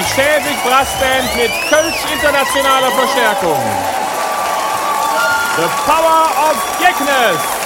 die Schäfig Brassband mit Kölsch internationaler Verstärkung. The Power of Geknes.